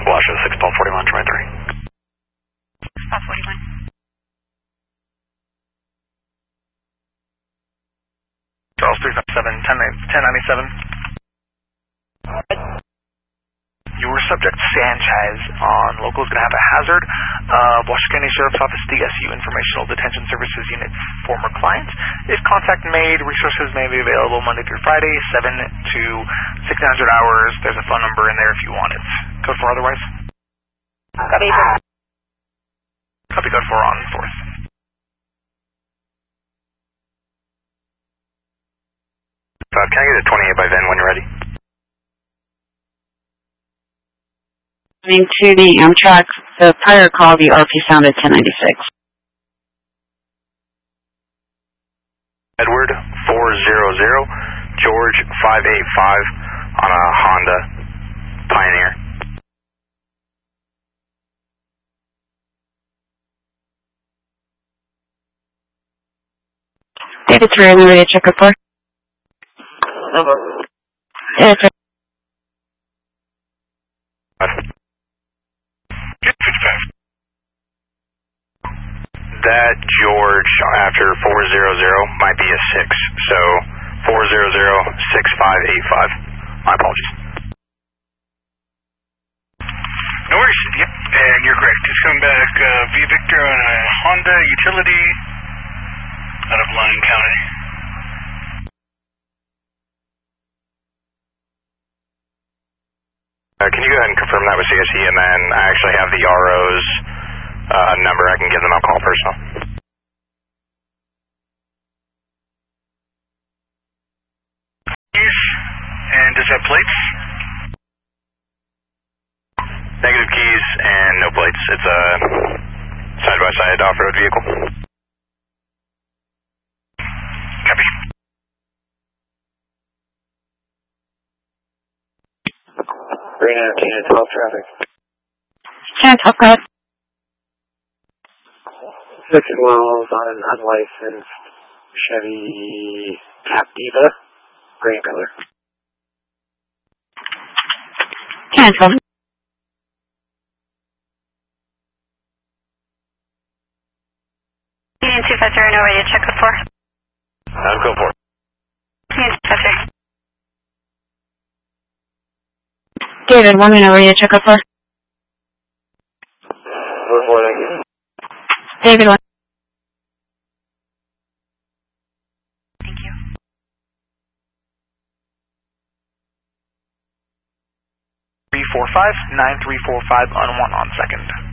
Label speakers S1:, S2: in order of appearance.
S1: Washington 6, Paul 41, try 3.
S2: Paul 41.
S3: Charles 357, 1097. Your subject, Sanchez, on local is going to have a hazard. Washington County Sheriff's Office DSU Informational Detention Services Unit former client. If contact made, resources may be available Monday through Friday, 7 to 1600 hours. There's a phone number in there if you want it. Code 4 otherwise?
S2: Copy.
S3: Copy code 4 on 4th.
S1: Can I get a 28 by VIN when you're ready?
S4: To the Amtrak, the prior call, the RP sounded 1096.
S1: Edward 400, George 585 on a Honda Pioneer.
S4: David 3, are we ready to check report?
S5: Over.
S4: David 3.
S1: That George after 400 might be a 6, so 400-6585. My apologies.
S3: No worries. Yep, you're correct. Just coming back via Victor on a Honda utility out of Lyon County.
S1: Can you go ahead and confirm that with CSE, and then I actually have the RO's number. I can give them a call personal.
S3: And does that plates?
S1: Negative keys and no plates. It's a side-by-side off-road vehicle.
S3: Copy.
S5: Green Air 12 traffic.
S4: 10, go ahead.
S5: Fixing wells on an unlicensed Chevy Captiva, green color.
S4: 10, go.
S2: Union 250, no ready to check code 4.
S1: I'm code 4.
S2: Union 250.
S4: David 1, are we ready to check report?
S5: Code 4, thank you.
S4: David 1.
S2: Thank you.
S3: 345-9345 on 1 on second.